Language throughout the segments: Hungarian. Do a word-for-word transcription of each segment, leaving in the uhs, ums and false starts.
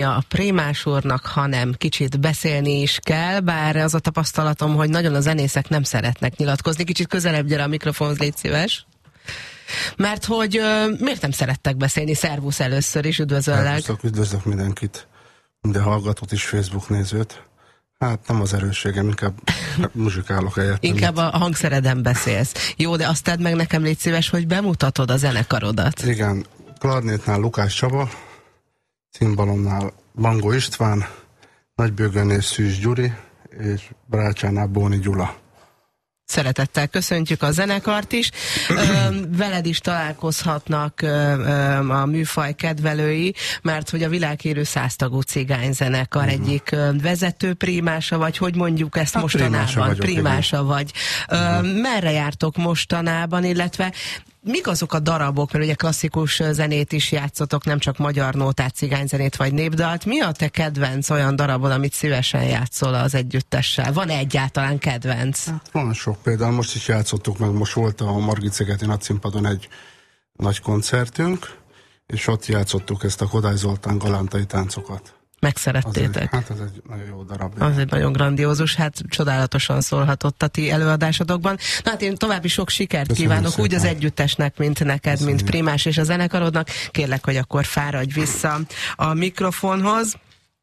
a Prémás úrnak, hanem kicsit beszélni is kell, bár az a tapasztalatom, hogy nagyon a zenészek nem szeretnek nyilatkozni. Kicsit közelebb gyere a mikrofonhoz, légy szíves. Mert hogy uh, miért nem szerettek beszélni? Szervusz először is, üdvözöllek. Szervuszok, üdvözlök mindenkit, minden hallgatót és Facebook nézőt. Hát nem az erősségem, inkább muzsikálok helyett. Inkább a hangszereden beszélsz. Jó, de azt tedd meg nekem, légy szíves, hogy bemutatod a zenekarodat. Igen, klarnétnál Lukács Csaba, cimbalomnál Bangó István, nagybőgőnél Szűz Gyuri, és Brácsánál Bóni Gyula. Szeretettel köszöntjük a zenekart is. Ö, veled is találkozhatnak ö, ö, a műfaj kedvelői, mert hogy a világhírű száztagú cigányzenekar uh-huh. egyik ö, vezető prímása, vagy hogy mondjuk ezt hát mostanában? Prímása, prímása vagy. Ö, uh-huh. Merre jártok mostanában, illetve mik azok a darabok, mert ugye klasszikus zenét is játszotok, nem csak magyar nótát, cigányzenét vagy népdalt. Mi a te kedvenc olyan darabod, amit szívesen játszol az együttessel? Van-e egyáltalán kedvenc? Hát van sok, például most is játszottuk meg, most volt a Margit-szigeti Nagyszínpadon egy nagy koncertünk, és ott játszottuk ezt a Kodály Zoltán galántai táncokat. Megszerettétek? Az egy, hát ez egy nagyon jó darab. Az egy nagyon grandiózus, hát csodálatosan szólhatott a ti előadásodokban. Na hát én további sok sikert Köszönöm kívánok, szépen. Úgy az együttesnek, mint neked, Köszönöm. Mint Prímás és a zenekarodnak. Kérlek, hogy akkor fáradj vissza a mikrofonhoz.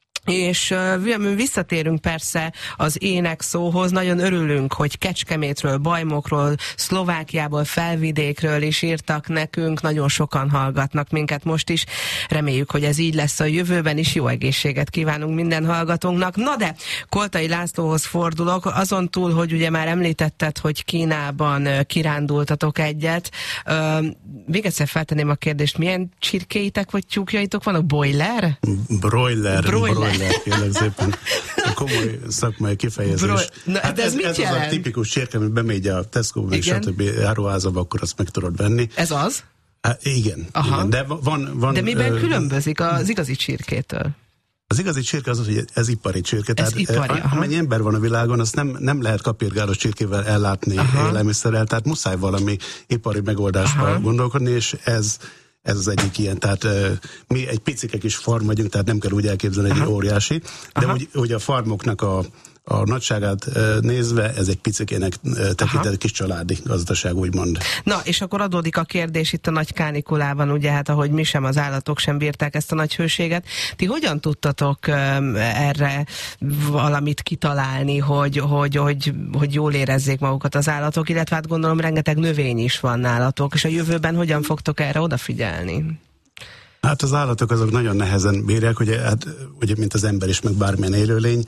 És uh, visszatérünk persze az ének szóhoz. Nagyon örülünk, hogy Kecskemétről, Bajmokról, Szlovákiából, Felvidékről is írtak nekünk. Nagyon sokan hallgatnak minket most is. Reméljük, hogy ez így lesz a jövőben is. Jó egészséget kívánunk minden hallgatónknak. Na de, Koltai Lászlóhoz fordulok. Azon túl, hogy ugye már említetted, hogy Kínában uh, kirándultatok egyet. Uh, még egyszer feltenném a kérdést, milyen csirkéitek vagy tyúkjaitok vannak? Boiler? Broiler. Broiler. Broiler. Kérlek szépen. A komoly szakmai kifejezés. Bro, na, hát ez, ez, mit ez jelent? az a tipikus csirke, ami bemegy a Tesco-ba és stb. Áruházaba, akkor azt meg tudod venni. Ez az? Hát, igen, igen. De, van, van, De miben ö, különbözik az igazi csirkétől? Az igazi csirke az, hogy ez ipari csirke. Ez tehát ipari, amennyi ember van a világon, azt nem, nem lehet kapirgáros csirkével ellátni aha. élelmiszerrel, tehát muszáj valami ipari megoldásban gondolkodni, és ez Ez az egyik ilyen, tehát uh, mi egy picike kis farm vagyunk, tehát nem kell úgy elképzelni, hogy egy óriási, de úgy, úgy a farmoknak a, a nagyságát uh, nézve, ez egy picikének uh, tekintett kis családi gazdaság, úgymond. Na, és akkor adódik a kérdés itt a nagy kánikulában, ugye hát ahogy mi sem, az állatok sem bírták ezt a nagy hőséget. Ti hogyan tudtatok um, erre valamit kitalálni, hogy, hogy, hogy, hogy jól érezzék magukat az állatok, illetve hát gondolom rengeteg növény is van nálatok, és a jövőben hogyan fogtok erre odafigyelni? Hát az állatok azok nagyon nehezen bírják, ugye, hát, ugye mint az ember is, meg bármilyen élőlény.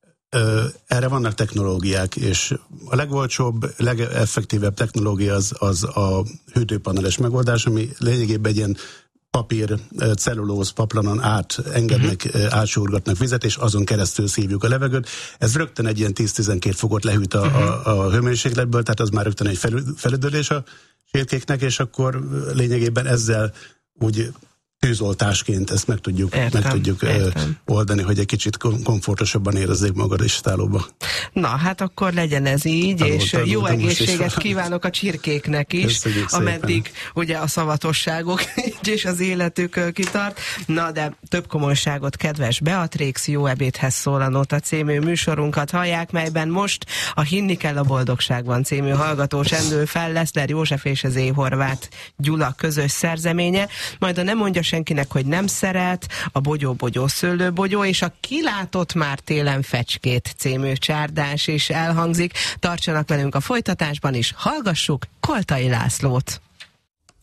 Ö, erre vannak technológiák, és a legolcsóbb, legeffektívebb technológia az, az a hűtőpaneles megoldás, ami lényegében egy ilyen papír, cellulóz paplanon át engednek, uh-huh. átsurgatnak vizet, és azon keresztül szívjuk a levegőt. Ez rögtön egy ilyen tíz-tizenkét fokot lehűt a, uh-huh. a, a hőmérsékletből, tehát az már rögtön egy fel, felüdülés a csirkéknek, és akkor lényegében ezzel úgy tűzoltásként ezt meg tudjuk, értem, meg tudjuk értem. oldani, hogy egy kicsit komfortosabban érezzék magad is tálóba. Na, hát akkor legyen ez így, tanultam, és tanultam, jó egészséget kívánok a csirkéknek is, köszönjük ameddig szépen. Ugye a szavatosságok és az életük kitart. Na, de több komolyságot, kedves Beatrix, jó ebédhez szól a Nóta című műsorunkat hallják, melyben most a Hinni kell a boldogságban című hallgató csendül fel Leszler József és az Horváth Gyula közös szerzeménye, majd a Nem mondja senkinek, hogy nem szeret, a Bogyó-bogyó szőlőbogyó, és a Kilátott már télen fecskét című csárdás is elhangzik. Tartsanak velünk a folytatásban is, hallgassuk Koltai Lászlót!